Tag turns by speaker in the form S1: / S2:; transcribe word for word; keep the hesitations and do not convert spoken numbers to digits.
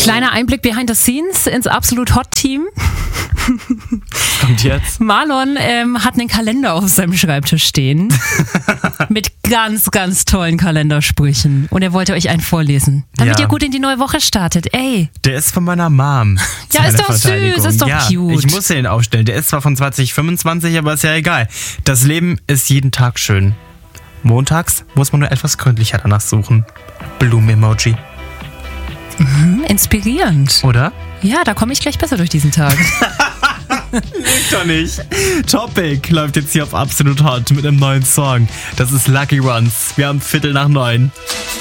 S1: Kleiner Einblick behind the scenes ins Absolut Hot Team.
S2: Was kommt jetzt?
S1: Marlon ähm, hat einen Kalender auf seinem Schreibtisch stehen. Mit ganz, ganz tollen Kalendersprüchen. Und er wollte euch einen vorlesen, damit
S2: Ja.
S1: ihr gut in die neue Woche startet. Ey.
S2: Der ist von meiner Mom. Zu
S1: Ja, ist
S2: meiner
S1: doch süß,
S2: Verteidigung.
S1: ist doch
S2: ja,
S1: cute.
S2: Ich muss den aufstellen. Der ist zwar von zwanzig fünfundzwanzig, aber ist ja egal. Das Leben ist jeden Tag schön. Montags muss man nur etwas gründlicher danach suchen. Blumen-Emoji.
S1: Hm, inspirierend.
S2: Oder?
S1: Ja, da komme ich gleich besser durch diesen Tag.
S2: Lügt doch nicht. Topic läuft jetzt hier auf Absolut Hot mit einem neuen Song. Das ist Lucky Ones. Wir haben Viertel nach neun.